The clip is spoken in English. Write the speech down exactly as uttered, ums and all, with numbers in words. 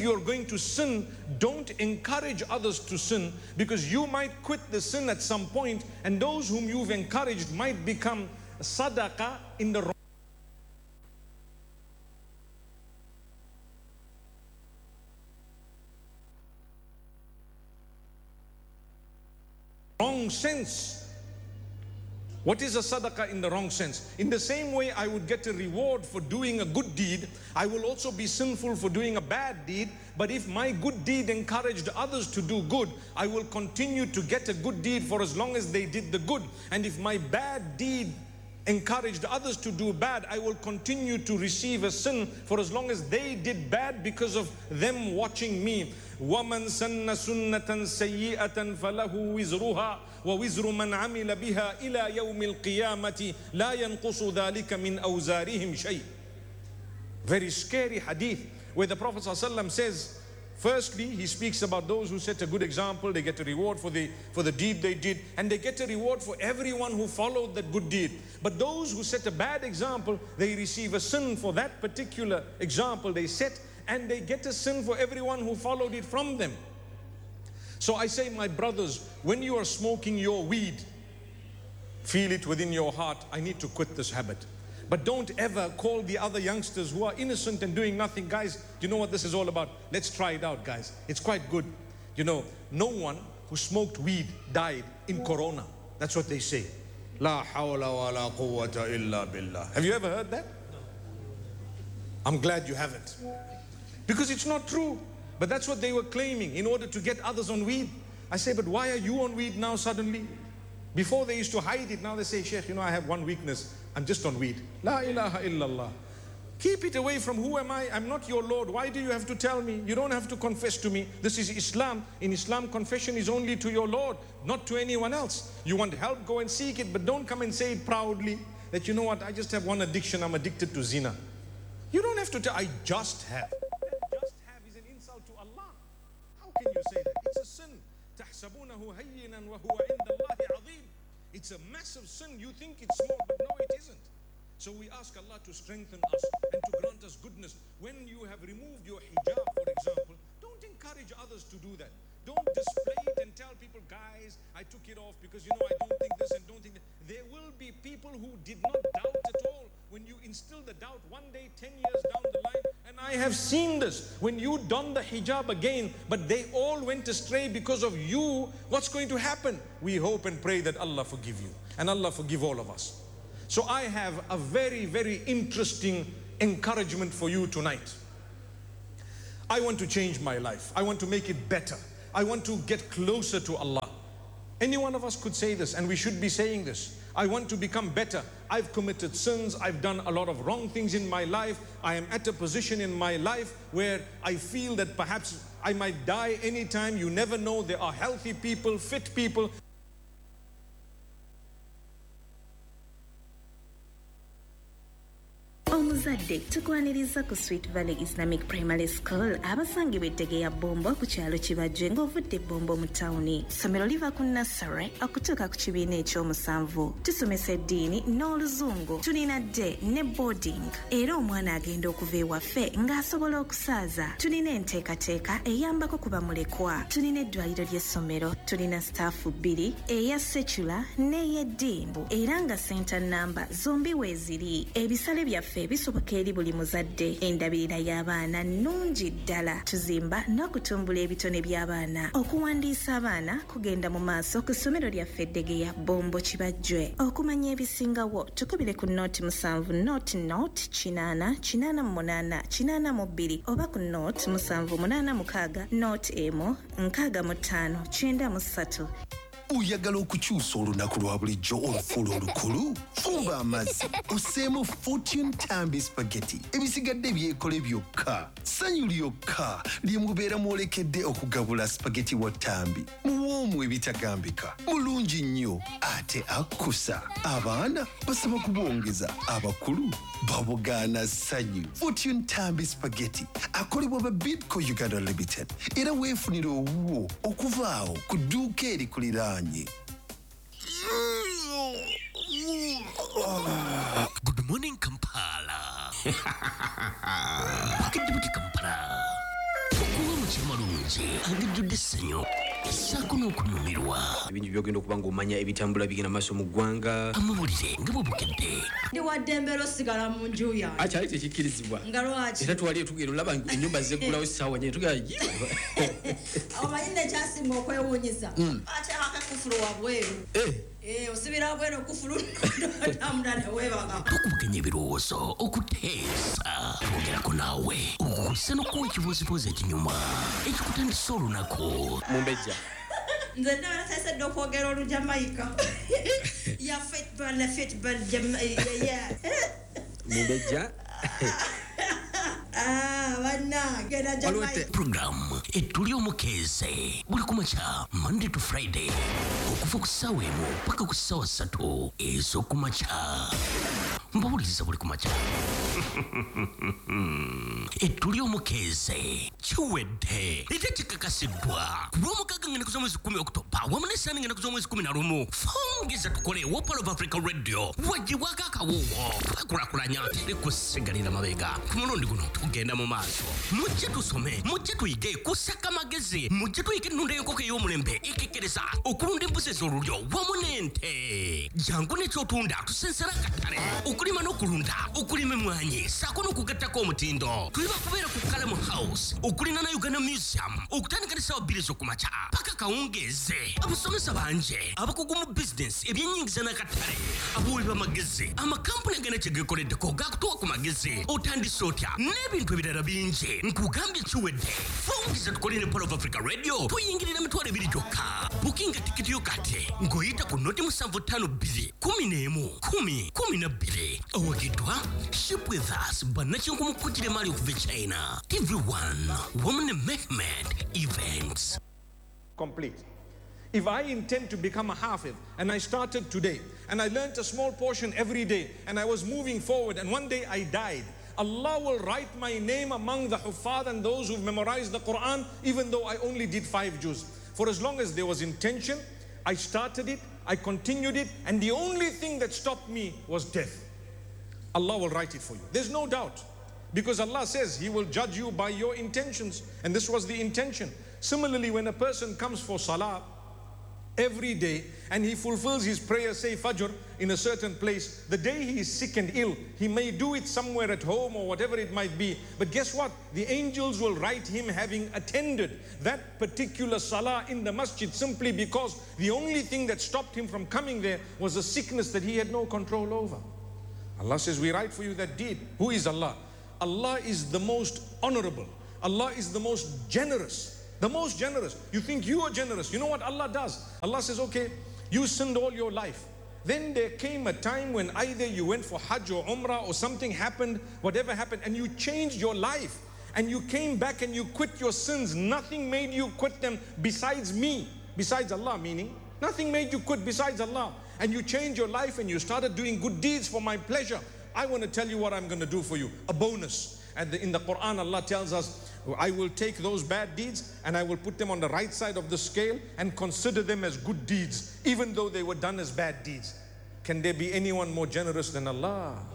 you're going to sin, don't encourage others to sin, because you might quit the sin at some point, and those whom you've encouraged might become sadaqah in the wrong wrong sense. What is a sadaqah in the wrong sense? In the same way I would get a reward for doing a good deed, I will also be sinful for doing a bad deed. But if my good deed encouraged others to do good, I will continue to get a good deed for as long as they did the good. And if my bad deed encouraged others to do bad, I will continue to receive a sin for as long as they did bad because of them watching me. وَمَنْ سَنَّ سُنَّةً سَيِّئَةً فَلَهُ وِزْرُهَا وَوِزْرُ مَنْ عَمِلَ بِهَا إِلَى يَوْمِ الْقِيَامَةِ لَا يَنْقُصُ ذَلِكَ مِنْ أَوْزَارِهِمْ شَيْءٍ. Very scary hadith where the Prophet ﷺ says, firstly, he speaks about those who set a good example. They get a reward for the, for the deed they did, and they get a reward for everyone who followed that good deed. But those who set a bad example, they receive a sin for that particular example they set, and they get a sin for everyone who followed it from them. So I say, my brothers, when you are smoking your weed, feel it within your heart, I need to quit this habit. But don't ever call the other youngsters who are innocent and doing nothing. Guys, do you know what this is all about? Let's try it out, guys. It's quite good. You know, no one who smoked weed died in Corona. That's what they say. La hawla wa la quwwata illa billah. Have you ever heard that? I'm glad you haven't. Because it's not true. But that's what they were claiming in order to get others on weed. I say, but why are you on weed now suddenly? Before they used to hide it, now they say, Sheikh, you know, I have one weakness. I'm just on weed. La ilaha illallah. Keep it away from who am I? I'm not your Lord. Why do you have to tell me? You don't have to confess to me. This is Islam. In Islam, confession is only to your Lord, not to anyone else. You want help, go and seek it, but don't come and say it proudly that, you know what, I just have one addiction. I'm addicted to zina. You don't have to tell, I just have. That just have is an insult to Allah. How can you say that? It's a sin. تَحْسَبُونَهُ هَيِّنًا وَهُوَ عِنْدَ اللَّهِ عَظِيمٌ. It's a massive sin. You think it's small, but no, it isn't. So we ask Allah to strengthen us and to grant us goodness. When you have removed your hijab, for example, don't encourage others to do that. Don't display it and tell people, guys, I took it off because, you know, I don't think this and don't think that. There will be people who did not doubt at all. When you instill the doubt one day, ten years down the line, and I have seen this, when you don the hijab again, but they all went astray because of you, what's going to happen? We hope and pray that Allah forgive you, and Allah forgive all of us. So I have a very, very interesting encouragement for you tonight. I want to change my life. I want to make it better. I want to get closer to Allah. Any one of us could say this, and we should be saying this. I want to become better. I've committed sins. I've done a lot of wrong things in my life. I am at a position in my life where I feel that perhaps I might die anytime. You never know. There are healthy people, fit people. Omuzadde tukwaniriza ku Sweet Valley Islamic Primary School abasangibwa Ettegeya Bombo ku kyalo Kibajje ng'ovudde Bombo mu tawuni. Ssomero liva ku nursery okutuuka ku kibiina ekyomusanvu. Tusomesa eddiini n'oluzungu. Tulina dde ne boarding. Era omwana agenda okuva ewaffe ng'asobola okusaaza. Tulina enteekateeka eyambako ku bamulekwa. Tulina eddwaliro ly'essomero. Tulina staafu bbiri eya secular n'ey'eddimbu. Era nga center namba zombi weeziri. Ebisale byaffe bisoboka eri buli muzadde. Endabirira y'abaana nnungi ddala. Tuzimba n'okutumbula ebitone by'abaana. Okuwandiisa abaana kugenda mu maaso ku ssomero lyaffe Ettegeya Bombo Kibajje. Okumanya ebisingawo tukubire ku nooti musanvu nooti nooti kinaana kinaana mu munaana kinaana mu bbiri oba ku nooti musanvu munaana mukaaga nooti emu nkaaga mu ttaano kyenda mu ssatu. Oyagala okukyusa olunaku lwa bulijjo olufuula olukulu? Fumba amazzi osseemu Fortune Tambi Spaghetti. Ebisigadde byekole byokka. Ssanyu lyokka lye mubeera mwolekedde okugabula spaghetti wa Tambi. Muwoomu ebitagambika. Mulungi nnyo ate akkusa. Abaana basaba kubwongeza. Abakulu babugaana ssanyu. Fortune Tambi Spaghetti akolebwa ba Bidco Uganda Limited. Era weefunira owuwo okuvaawo ku dduuka erikuliraanye. Good morning, Kampala. Kampala. amalungi agajjudde essanyu ssaako n'okunyumirwa ebingi byogenda okuba ng'omanya ebitambula bigenda maaso mu ggwanga amawulire nga bwe bukedde ndi wadde embeera osigala mu nju yange akyali tekikkirizibwa nga lwaki era twali etugenda olaba ennyumba zeggulawo essaawa nyene tugera omanyi nekyasinga okwewuunyisa akyako akakufulu wabweru osibira wabweru okufulu otambula neweebaka tukubuganya ebirowoozo okuteesa twogerako naawe okukusa n'okuwa ekibuuzibuuzi ekinyuma ekikutandisa olunaku mumbejja nze ndabala tasedde okwogera olujamayika ya fitbal fitbal mumbejja Program etuli omukeeze buli kumakya Monday to Friday okuva ku ssaawa emu paka ku ssaawa ssatu ez'okumakya mbawuliriza buli kumakya etuli omukeeze kiwedde ate kikakasiddwa ku lw'omukaaga ngenda kuza mwezi kumi okutoba wamu n'essaani ngenda kuza mwezi kumi na lumu fongeza tukole Wopal of Africa Radio wagibwako akawuuwo twakulakulanya tekusigalira mabega ku mulundi guno tugenda mu maaso mujje tusome mujje tuyige kusaka magezi mujje tuyige ennunda y'enkoko ey'omulembe ekekkereza okulunda embuzi ez'olulyo wamu n'ente jangu n'ekyotunda tusensera akatale okulima n'okulunda okulima emmwanyi saako n'okugattako omutindo tuli bakubeera ku Kalamu House okulina na Uganda Museum okutandika n'essaawa bbiri ez'okumakya paka kawungeeze abasomesa banje abakugu mu bizinesi ebyennyingiza n'akatale abawi b'amagezi amakampuni agenda kye geekoleddeko gaakutuwa ku magezi otandise otya n'ebintu ebirala bingi nkugambye kiwedde fungiza tukole ne Wopal of Africa Radio tuyingirira emitwalo ebiri gyokka bukinga tikiti yo kati ng'oyita ku noti musanvu ttaano bbiri kumi n'emu kumi kumi na bbiri owagiddwa ship with us bannakinku mu kujjira emaali okuva e China T V one Women Mehmet Events complete. If I intend to become a hafiz, and I started today, and I learnt a small portion every day, and I was moving forward, and one day I died, Allah will write my name among the huffaz and those who've memorized the Quran, even though I only did five juz. For as long as there was intention, I started it, I continued it, and the only thing that stopped me was death. Allah will write it for you. There's no doubt. Because Allah says He will judge you by your intentions. And this was the intention. Similarly, when a person comes for salah every day and he fulfills his prayer, say Fajr, in a certain place, the day he is sick and ill, he may do it somewhere at home or whatever it might be. But guess what? The angels will write him having attended that particular salah in the masjid simply because the only thing that stopped him from coming there was a sickness that he had no control over. Allah says, we write for you that deed. Who is Allah? Allah is the most honorable. Allah is the most generous. The most generous. You think you are generous. You know what Allah does? Allah says, okay, you sinned all your life. Then there came a time when either you went for Hajj or Umrah or something happened, whatever happened, and you changed your life. And you came back and you quit your sins. Nothing made you quit them besides me. Besides Allah, meaning nothing made you quit besides Allah. And you changed your life and you started doing good deeds for my pleasure. I want to tell you what I'm going to do for you. A bonus. And in the Quran, Allah tells us, I will take those bad deeds and I will put them on the right side of the scale and consider them as good deeds, even though they were done as bad deeds. Can there be anyone more generous than Allah?